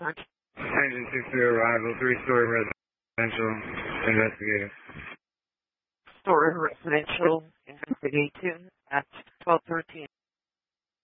Engine 60 arrival, 3-story residential investigator. Story residential investigation at 12:13.